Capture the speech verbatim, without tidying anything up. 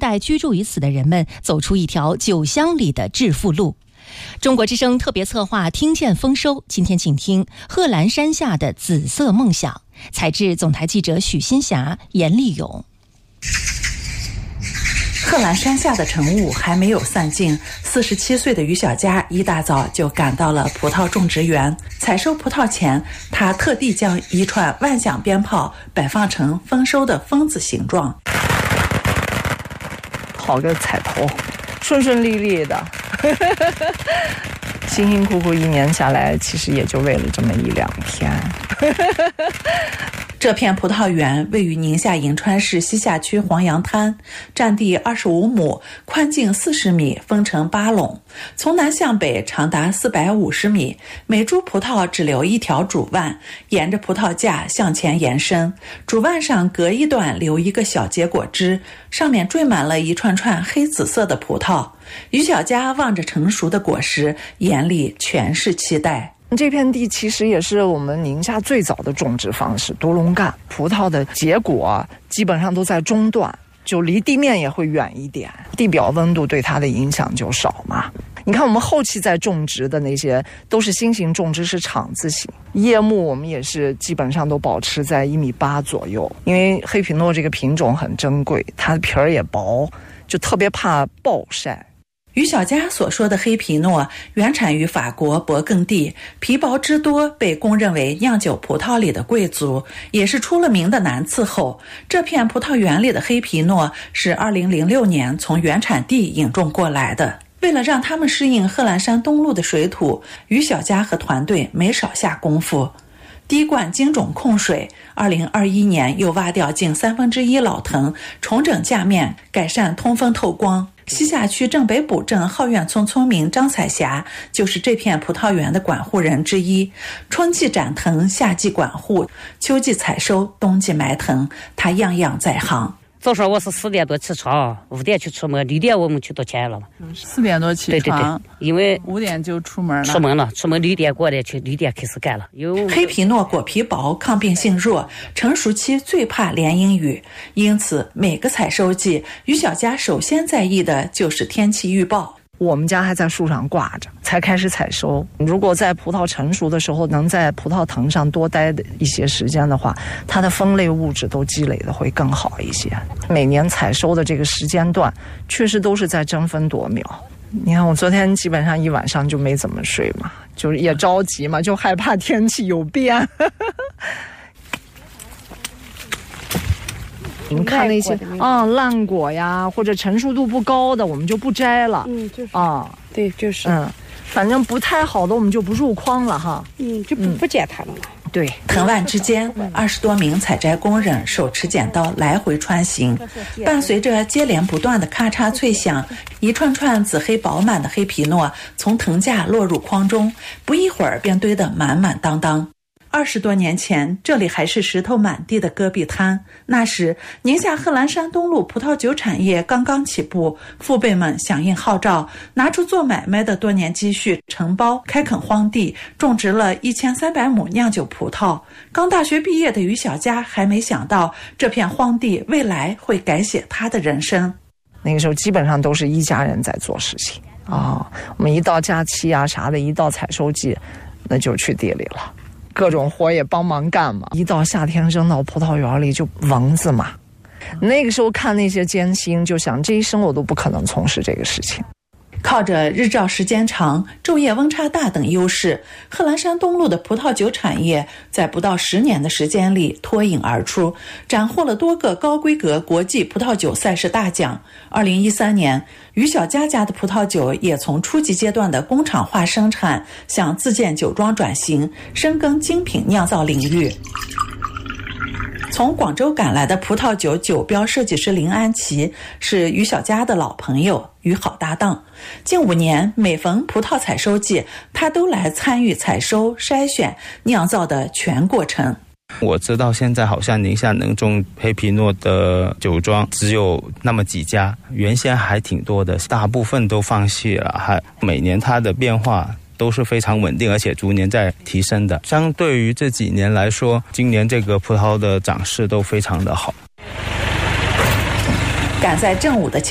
代居住于此的人们走出一条酒乡里的致富路。中国之声特别策划听见丰收，今天请听贺兰山下的紫色梦想，采制总台记者许新霞、严立勇。 贺兰山下的晨雾还没有散尽，四十七岁的于小佳一大早就赶到了葡萄种植园。采收葡萄前，他特地将一串万响鞭炮摆放成丰收的风字形状。 好个彩头，顺顺利利的。辛辛苦苦一年下来，其实也就为了这么一两天。 这片葡萄园位于宁夏银川市西夏区黄杨滩，占地二十五亩，宽径四十米，分成八垄，从南向北长达四百五十米。每株葡萄只留一条主蔓，沿着葡萄架向前延伸，主蔓上隔一段留一个小结果枝，上面缀满了一串串黑紫色的葡萄。于小佳望着成熟的果实，眼里全是期待。 这片地其实也是我们宁夏最早的种植方式，独龙干。葡萄的结果基本上都在中段，就离地面也会远一点，地表温度对它的影响就少嘛。你看我们后期在种植的那些都是新型种植，是厂字型，叶木我们也是基本上都保持在一米八左右，因为黑皮诺这个品种很珍贵，它的皮儿也薄，就特别怕暴晒。 于小佳所说的黑皮诺原产于法国勃艮第，皮薄汁多，被公认为酿酒葡萄里的贵族，也是出了名的难伺候。这片葡萄园里的黑皮诺是二零零六年从原产地引种过来的。为了让他们适应贺兰山东路的水土，于小佳和团队没少下功夫。滴灌精种控水，二零二一年又挖掉近三分之一老藤，重整架面，改善通风透光。西夏区正北堡镇浩苑村村民张彩霞就是这片葡萄园的管护人之一，春季斩藤，夏季管护，秋季采收，冬季埋藤，他样样在行。 早上我是四点多起床，五点去出门，六点我们就到家了嘛。 四点多起床， 对对对，因为五点就出门了。 出门了，出门六点过来去，六点开始干了。有黑皮诺果皮薄，抗病性弱，成熟期最怕连阴雨，因此每个采收季，于小佳首先在意的就是天气预报。 我们家还在树上挂着，才开始采收。如果在葡萄成熟的时候能在葡萄藤上多待一些时间的话，它的酚类物质都积累的会更好一些。每年采收的这个时间段确实都是在争分夺秒。你看我昨天基本上一晚上就没怎么睡嘛，就是也着急嘛，就害怕天气有变。我们看那些啊烂果呀，或者成熟度不高的，我们就不摘了。 嗯，就是啊， 对，就是嗯，反正不太好的我们就不入筐了哈。 嗯，就不、嗯、不捡它了嘛。 对， 藤蔓之间，二十多名采摘工人手持剪刀来回穿行，伴随着接连不断的咔嚓脆响，一串串紫黑饱满的黑皮诺从藤架落入筐中，不一会儿便堆得满满当当。二十多年前，这里还是石头满地的戈壁滩。那时，宁夏贺兰山东路葡萄酒产业刚刚起步，父辈们响应号召，拿出做买卖的多年积蓄，承包开垦荒地，种植了一千三百亩酿酒葡萄。刚大学毕业的于小佳还没想到，这片荒地未来会改写他的人生。 那个时候基本上都是一家人在做事情啊、哦。我们一到假期啊啥的，一到采收季，那就去地里了。各种活也帮忙干嘛，一到夏天扔到葡萄园里就蚊子嘛。那个时候看那些艰辛，就想这一生我都不可能从事这个事情。 靠着日照时间长、昼夜温差大等优势，贺兰山东路的葡萄酒产业在不到十年的时间里脱颖而出，斩获了多个高规格国际葡萄酒赛事大奖。二零一三年，于小佳家的葡萄酒也从初级阶段的工厂化生产向自建酒庄转型，深耕精品酿造领域。从广州赶来的葡萄酒酒标设计师林安琪是于小佳的老朋友与好搭档，近五年每逢葡萄采收季，他都来参与采收、筛选、酿造的全过程。 我知道现在好像宁夏能种黑皮诺的酒庄只有那么几家，原先还挺多的，大部分都放弃了，还每年它的变化都是非常稳定，而且逐年在提升的。相对于这几年来说，今年这个葡萄的长势都非常的好。 赶在正午的